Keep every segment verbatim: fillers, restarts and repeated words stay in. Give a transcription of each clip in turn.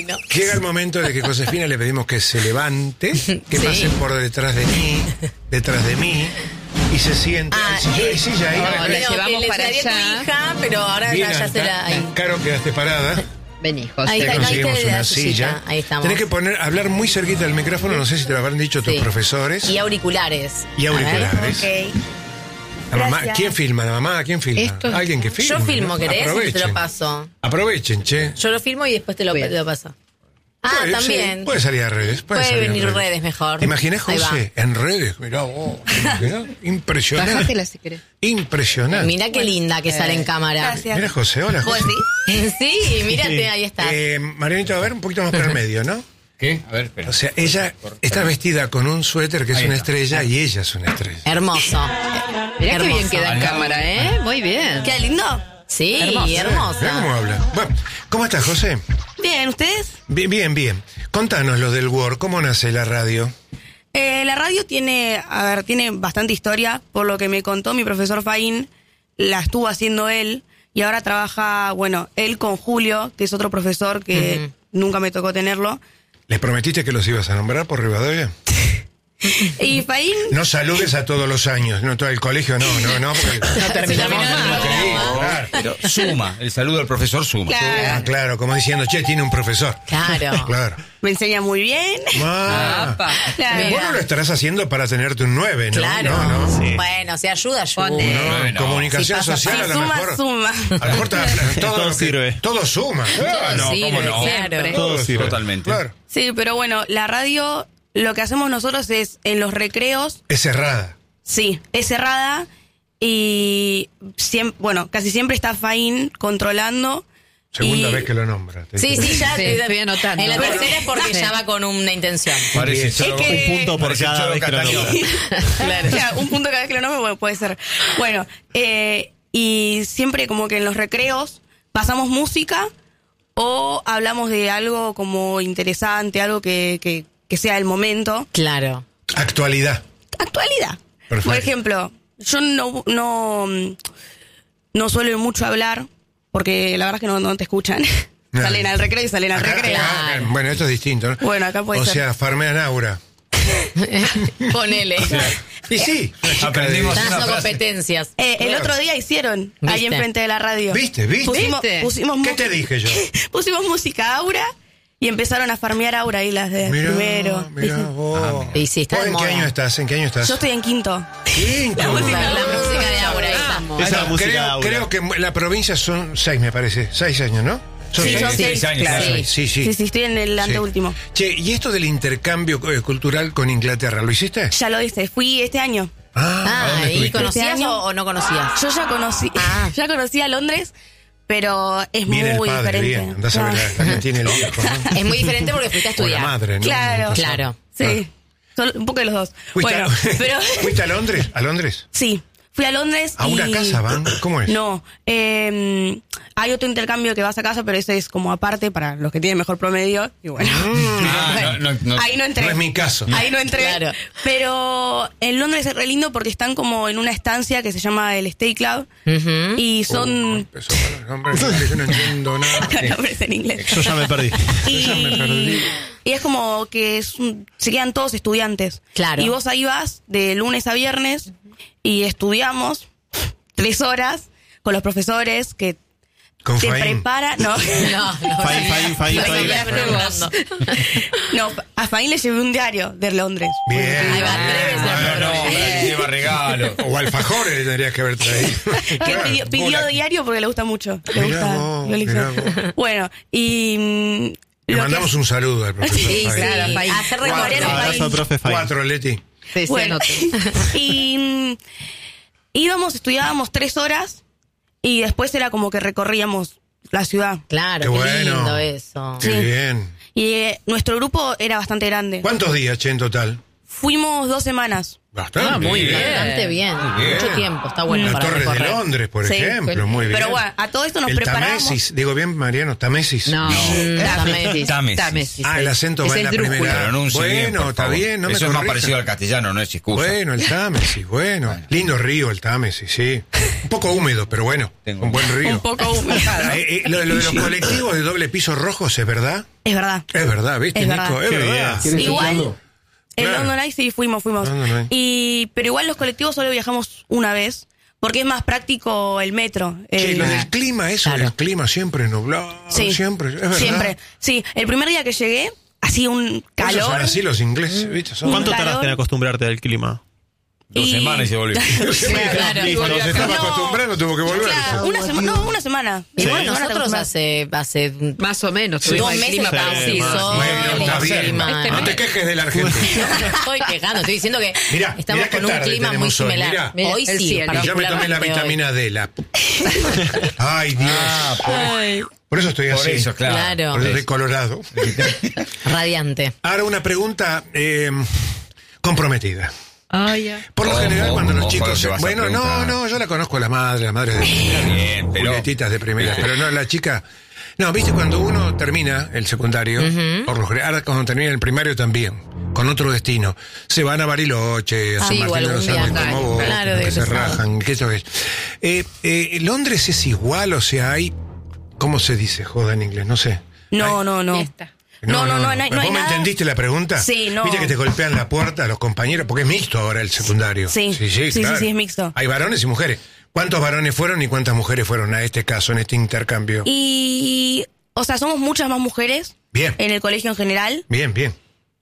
No. Llega el momento de que Josefina le pedimos que se levante, que Sí. pase por detrás de mí, detrás de mí, y se siente. Ah, Ay, sí, eh, sí, ya ahí. no, No, la que llevamos le para daría allá. tu hija, pero ahora Bien, ya, ya se la... está- Caro, quedaste parada. Vení, Ahí José. está, Te ahí conseguimos te da una su silla. silla, ahí estamos. Tenés que poner, hablar muy cerquita del micrófono, no sé si te lo habrán dicho tus Sí. profesores. Y auriculares. Y auriculares. Ok. La mamá, Gracias. ¿quién filma? ¿La mamá? ¿Quién filma? Esto- Alguien que filme. Yo filmo, ¿no? ¿querés? Y te Aprovechen. lo paso. Aprovechen, che. Yo lo filmo y después te lo, Bien. te lo paso. Ah, Puede, también. sí, puede salir a redes. Puede, Puede salir a venir redes mejor. ¿Te imaginas, Ahí José? En redes. Mirá vos. Mirá, impresionante. Bájatela si querés. Impresionante. Mirá qué linda que sale en cámara. Gracias. Mira, José, hola, ¿Vos José. decís? Sí, mírate, ahí estás. Eh, Marianito, a ver, un poquito más para el medio, ¿no? ¿Qué? A ver, espera. O sea, ella está vestida con un suéter que es Ahí una está. estrella y ella es una estrella. Hermoso. Mirá qué bien Hermoso. queda en cámara, ¿eh? Muy bien. ¿Qué lindo? Sí, Hermoso. Mirá hermosa. cómo habla. Bueno, ¿cómo estás, José? Bien, ¿ustedes? Bien, bien, bien. Contanos lo del Word. ¿Cómo nace la radio? Eh, la radio tiene, a ver, tiene bastante historia, por lo que me contó mi profesor Faín, la estuvo haciendo él, y ahora trabaja, bueno, él con Julio, que es otro profesor que Ujú. nunca me tocó tenerlo. ¿Les prometiste que los ibas a nombrar por Rivadavia? Y Faín, No saludes a todos los años, no todo el colegio, no, no, no. Porque... No terminamos No, nada. no, querido, claro. Pero suma, el saludo al profesor suma. claro, Ah, claro, como diciendo, che, tiene un profesor. Claro. Claro. me enseña muy bien. Ah. Apa. Claro. Vos no lo estarás haciendo para tenerte un nueve, ¿no? Claro. No, no. Bueno, si ayuda, ayuda. Pone. No, Bueno, comunicación si pasa- social Si a lo suma, mejor. suma. A lo mejor te- todo, Todo lo que- sirve. Todo suma. Ah, no, Sí, ¿cómo no? claro. Todo sirve. Totalmente. Claro. Sí, pero bueno, la radio, lo que hacemos nosotros es en los recreos, Es cerrada. sí, es cerrada y siem- bueno, casi siempre está Faín controlando. Segunda y- vez que lo nombra. Te Sí, digo. sí, ya. Sí, estoy anotando. En la tercera es porque Sí. ya va con una intención. Parece Es Cholo- que- Un punto por parece cada Cholo vez que lo Castañón. nombra. Claro. Ya, un punto cada vez que lo nombre, bueno, puede ser. Bueno, eh, y siempre como que en los recreos pasamos música o hablamos de algo como interesante, algo que, que, que sea el momento. Claro. Actualidad. Actualidad. Perfecto. Por ejemplo, yo no, no, no suelo mucho hablar porque la verdad es que no, no te escuchan. No. Salen al recreo y salen al Acá- recreo. acá- bueno, esto es distinto, ¿no? Bueno, acá puede o ser. sea, farmean aura. Ponele. Y sí. una chica Aprendimos de- Están una haciendo frase. competencias. Eh, el Claro. otro día hicieron ahí ¿Viste? enfrente de la radio. ¿Viste? ¿Viste? Pusimos, ¿Viste? pusimos ¿Qué mu- te dije yo? Pusimos música Aura y empezaron a farmear Aura ahí las de Mirá, primero. mirá vos. Y sí, está ¿Vos de en qué moda. año estás? ¿En qué año estás? Yo estoy en quinto. Quinto. La música, la música de Aura. ahí está. Vamos. Esa es la Creo- música creo, Aura. creo que la provincia son seis, me parece. Seis años, ¿no? Son Sí, seis. son seis años, Claro, claro. sí, sí. Sí, sí, estoy en el Sí. anteúltimo. Che, ¿y esto del intercambio eh, cultural con Inglaterra, lo hiciste? Ya lo hice, fui este año. Ah, Ah, dónde ¿y estuviste? conocías Este año- o, o no conocías? Yo ya conocí, Ah. ya conocí a Londres, pero es viene muy el padre, diferente. bien. Andás a ver Claro. la, la que tiene el hijo, ¿no? Es muy diferente porque fuiste a O la estudiar. madre, ¿no? Claro. Nunca sabe. Claro. Sí, son un poco de los dos. ¿Fuiste, Bueno, a, pero ¿Fuiste a Londres? ¿A Londres? sí, fui a Londres ¿A una y- casa van? ¿Cómo es? No, eh, hay otro intercambio que vas a casa, pero ese es como aparte para los que tienen mejor promedio. Y bueno, Ah, no, no, no. ahí no entré. No es mi caso. Ahí no entré. Claro. Pero en Londres es re lindo porque están como en una estancia que se llama el Stay Club. Ujú. Y Uh, son. empezó con los nombres, yo no entiendo nada. Los nombres en inglés. Yo ya me perdí. Y, Ya me perdí. y es como que es un- se quedan todos estudiantes. Claro. Y vos ahí vas de lunes a viernes y estudiamos tres horas con los profesores que Con te Faín. preparan. No, No, no. Faín, Faín, Faín, No, Faín. no, no, no. no, a Faín le llevé un diario de Londres. Bien. Ahí va, tres veces Ah, al no, programa. me lleva regalo. O alfajores le tendrías que haber traído. Que Claro. pidió, pidió Hola. diario porque le gusta mucho. Le Mirá gusta vos, lo mirá liceo. vos. Bueno, y. mm, Le lo mandamos que- un saludo al profesor Sí, Faín. sí. Claro, Faín. Hacer recorrer Cuatro. el Abrazo país. al profe Faín. Cuatro, Leti. Sí, sí, Bueno, anoté. y mm, íbamos, estudiábamos tres horas y después era como que recorríamos la ciudad. Claro, Qué qué, bueno. lindo eso. Qué Sí. bien. Y eh, nuestro grupo era bastante grande. ¿Cuántos días, che, en total? fuimos dos semanas. Bastante. Ah, muy bien. Bastante bien. Muy bien. Mucho tiempo. Está bueno Las para Torres de recorrer. Londres, por Sí, ejemplo, muy bien. Pero bueno, a todo esto nos el preparamos. Támesis, digo bien, Mariano, Támesis. No, Mm, Támesis. Támesis. Támesis, Ah, sí. el acento Es va en la esdrújulo. primera. Pronuncie bien, Bueno, por está favor. bien, no me Eso es más corrija. parecido al castellano, no es excusa. Bueno, el Támesis, bueno. Lindo río el Támesis, sí. Un poco húmedo, pero bueno, Tengo- un buen río. Un poco húmedo. Eh, eh, lo, lo de los colectivos de doble piso rojos, ¿es verdad? Es verdad. Es verdad, ¿viste, Es Nico? verdad. Es Qué verdad. bien. Igual, en Claro. London Eye sí fuimos, fuimos. London Eye. Y, pero igual los colectivos solo viajamos una vez, porque es más práctico el metro. Che, El- lo del clima, eso Claro. del clima siempre nublado, Sí. siempre, es verdad. Siempre. Sí, el primer día que llegué, hacía un Por eso calor. son así los ingleses, ¿viste? Son- ¿Cuánto calor. tardaste en acostumbrarte al clima? Dos Y- semanas y se volvió. Claro. Y cuando se estaba No. acostumbrando tuvo que volver. Claro, una semana, no, una semana. Igual Una semana te nosotros acostumbras. hace, hace Más o menos. dos tuvimos el meses clima estábamos Sí, sin parecido. más. sol, Bueno, está el bien. clima. No te quejes de la Argentina. No estoy quejando, estoy diciendo que Mirá, estamos mirá qué con un tarde clima muy tenemos hoy, similar. mirá. Mira, Hoy el sí, cielo. Y yo me tomé la particularmente hoy. vitamina D. La... Ay, Dios. Ah, por, Por eso estoy por así. eso, claro. Claro. Por eso estoy colorado. Radiante. Ahora una pregunta eh, comprometida. Ah, ya. Por lo Ojo, general, cuando los ojo lo chicos... que vas a Bueno, no, preguntar. no, yo la conozco a la madre, la madre de... bien, pero- Julietitas de primera, pero no, la chica... No, viste, cuando uno termina el secundario, por lo general, ahora cuando termina el primario también, con otro destino, se van a Bariloche, a Ah, San sí, o Martín de los algún Andes, viaje, como vos, claro, que de se egresado. rajan, que eso es. Eh, eh, Londres es igual, o sea, hay... ¿Cómo se dice joda en inglés? No sé. No, Hay- no, no. Fiesta. No, no, no, no, hay- no hay ¿Vos me nada. entendiste la pregunta? Sí, no. Viste que te golpean la puerta los compañeros, porque es mixto ahora el secundario. Sí. sí, Sí, sí, claro. sí, es mixto. Hay varones y mujeres. ¿Cuántos varones fueron y cuántas mujeres fueron a este caso, en este intercambio? Y, o sea, somos muchas más mujeres Bien, en el colegio en general, bien, bien.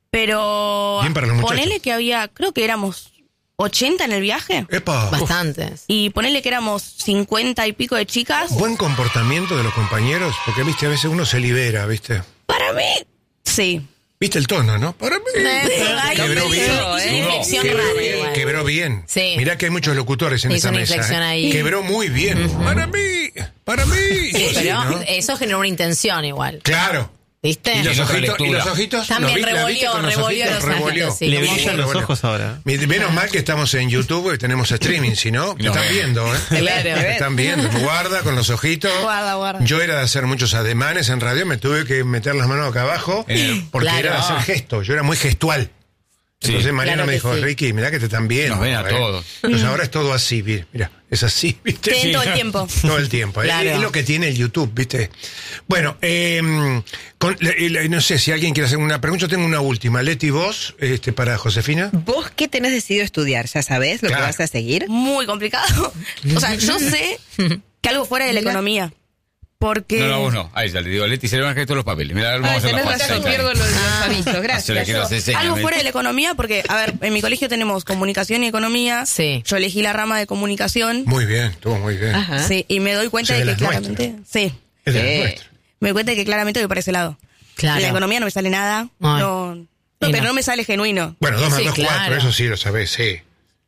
pero Bien para los muchachos. ponele que había, creo que éramos ochenta en el viaje, Epa. Uf. Bastantes. y ponele que éramos cincuenta y pico de chicas. Buen comportamiento de los compañeros, porque viste, a veces uno se libera, viste. Para mí, sí. ¿Viste el tono, no? Para mí. Ay, Quebró sí, bien. hizo una ¿eh? inflexión Quebró rara bien, igual. quebró bien. Sí. Mirá que hay muchos locutores en Hizo esa una mesa. inflexión ¿eh? ahí. Quebró muy bien. Para mí, para mí. Sí, pero ¿no? eso generó una intención igual. Claro. ¿Viste? ¿Y los, Es otra ojitos, ¿Y lectura. los ojitos? También ¿Los vi- la revolvió, viste con los revolvió ojitos? los Revolvió. ángeles, sí. Le como brillan los Revolvió. ojos ahora. Mi- Menos mal que estamos en YouTube y tenemos streaming, si no, te No. están viendo, ¿eh? Claro. Te están viendo. Guarda con los ojitos. Guarda, guarda. Yo era de hacer muchos ademanes en radio, me tuve que meter las manos acá abajo porque Claro. era de hacer gestos. Yo era muy gestual. Sí. Entonces Mariano Claro me que dijo, sí. Ricky, mirá que te están viendo. Nos ven a ¿eh? todos. Entonces ahora es todo así, vi- mira, es así, ¿viste? Sí, todo el tiempo. Todo el tiempo. ¿eh? Claro. Es lo que tiene el YouTube, ¿viste? Bueno, eh, con- le- le- no sé si alguien quiere hacer una pregunta. Yo tengo una última. Leti, vos, este, para Josefina. ¿Vos qué tenés decidido estudiar? ¿Ya sabés lo Claro. que vas a seguir? Muy complicado. O sea, yo sé que algo fuera de la economía. Porque... No, no, vos no. Ahí ya le digo, Leti, se le van a caer todos los papeles. Mira, vamos a Ay, hacer tenés la razón, pasada. pierdo los, los avisos. Se le Gracias. quiero hacer señas, Algo ¿ves? fuera de la economía, porque, a ver, en mi colegio tenemos comunicación y economía. Sí. Yo elegí la rama de comunicación. Muy bien, estuvo muy bien. Ajá. Sí, y me doy cuenta O sea, de de que las claramente. Sí. Es de Sí. las nuestras. Me doy cuenta de que claramente voy para ese lado. Claro. La economía no me sale nada. Ay. No. No, Y pero no. no me sale genuino. Bueno, dos más Sí, dos, claro. cuatro, eso sí lo sabés, sí.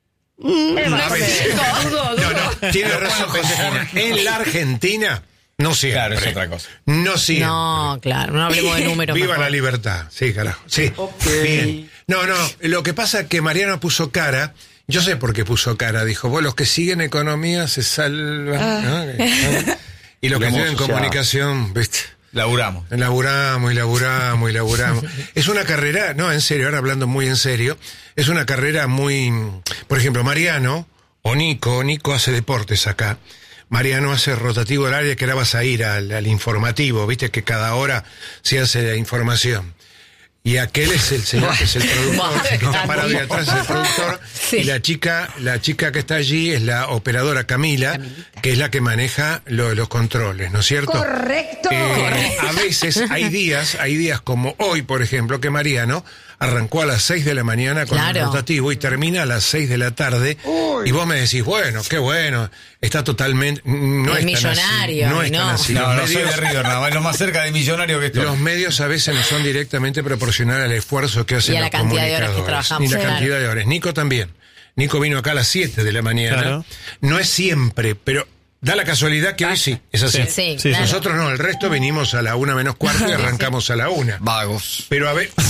A ver, sí. No, no, tiene razón Josefina. En la Argentina, no siempre. Claro, es otra cosa. No siempre. No, claro, no hablemos de números. Viva mejor. la libertad. Sí, carajo. Sí. Bien. No, no, lo que pasa es que Mariano puso cara. Yo sé por qué puso cara. Dijo, vos los que siguen economía se salvan. ¿no? Y los que Digamos, tienen o sea, comunicación, ¿viste? Laburamos. Laburamos y laburamos y laburamos. Es una carrera, no, en serio, ahora hablando muy en serio, es una carrera muy... Por ejemplo, Mariano o Nico, Nico hace deportes acá. Mariano hace rotativo horario, que ahora vas a ir al, al informativo, viste que cada hora se hace la información. Y aquel es el señor que es el productor, que está parado ahí atrás, es el productor. Sí. Y la chica, la chica que está allí es la operadora Camila, que es la que maneja lo- los controles, ¿no es cierto? Correcto. A veces hay días, hay días como hoy, por ejemplo, que Mariano arrancó a las seis de la mañana con Claro. el rotativo y termina a las seis de la tarde. Y vos me decís, bueno, qué bueno, está totalmente... No Es es tan así, millonario, no es tan no. así. No, Los no soy medios- de River, nada más. Es lo más cerca de millonario que estoy. los medios a veces no son directamente proporcionales al esfuerzo que hacen Y a la los cantidad de horas que comunicadores. trabajamos, Y la claro. cantidad de horas. Nico también. Nico vino acá a las siete de la mañana. Claro. No es siempre, pero Da la casualidad que hoy sí, es así. Sí, Sí, claro. Nosotros no, el resto venimos a la una menos cuarto y arrancamos a la una. Vagos. Pero a ver,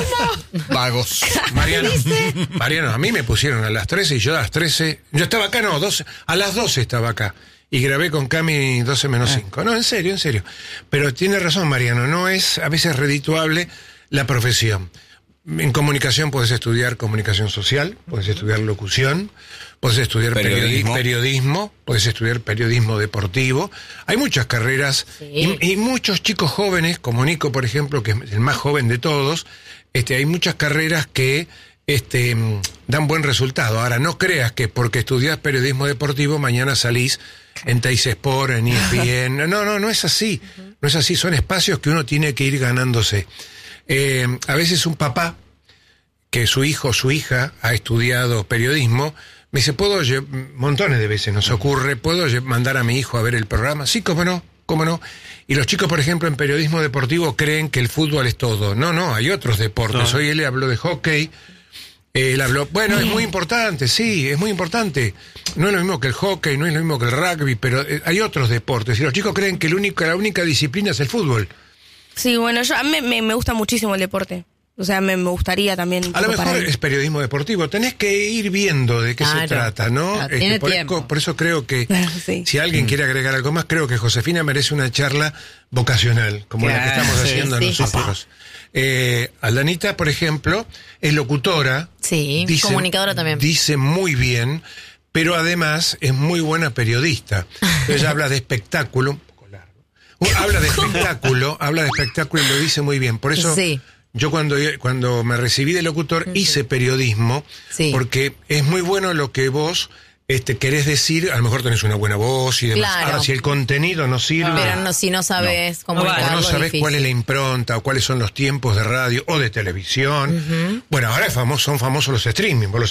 Vagos. Mariano, Mariano, a mí me pusieron a las trece y yo a las trece, yo estaba acá, no, doce, a las doce estaba acá. Y grabé con Cami doce menos cinco. No, en serio, en serio. Pero tiene razón, Mariano, no es a veces redituable la profesión. En comunicación puedes estudiar comunicación social, puedes estudiar locución, puedes estudiar periodismo, Periodismo. periodismo puedes estudiar periodismo deportivo. Hay muchas carreras Sí. y, y muchos chicos jóvenes, como Nico, por ejemplo, que es el más joven de todos, este, hay muchas carreras que este, mm, dan buen resultado. Ahora, no creas que porque estudias periodismo deportivo mañana salís en Teis Sport, en E S P N. No, no, no es así. No es así. Son espacios que uno tiene que ir ganándose. Eh, a veces un papá que su hijo o su hija ha estudiado periodismo, me dice, ¿puedo lle-? Montones de veces nos ocurre, ¿puedo lle- mandar a mi hijo a ver el programa? Sí, cómo no, cómo no. Y los chicos, por ejemplo, en periodismo deportivo creen que el fútbol es todo. No, no, hay otros deportes. No. Hoy él habló de hockey, eh, él habló, bueno, es muy importante, sí, es muy importante. No es lo mismo que el hockey, no es lo mismo que el rugby, pero eh, hay otros deportes. Y los chicos creen que el único, la única disciplina es el fútbol. Sí, bueno, yo a mí me, me gusta muchísimo el deporte. O sea, me, me gustaría también. un A lo poco mejor para ir. es periodismo deportivo. Tenés que ir viendo de qué se Claro. trata, ¿no? Claro, tiene por, tiempo. eso, por eso creo que Claro, sí. si alguien quiere agregar algo más, creo que Josefina merece una charla vocacional, como la que Claro, estamos sí, haciendo sí. nosotros. Eh, Aldanita, por ejemplo, es locutora. Sí, comunicadora también. Dice muy bien, pero además es muy buena periodista. Ella habla de espectáculo. Un poco largo. Uh, Habla de espectáculo, habla de espectáculo y lo dice muy bien. Por eso... Sí. Yo cuando, cuando me recibí de locutor hice periodismo, Sí. porque es muy bueno lo que vos este, querés decir, a lo mejor tenés una buena voz y demás. Claro. Ahora, si el contenido no sirve, Pero no, si no sabes No. o comunicarlo, no es sabés difícil. cuál es la impronta o cuáles son los tiempos de radio o de televisión. Bueno, ahora es famoso, son famosos los streaming, vos lo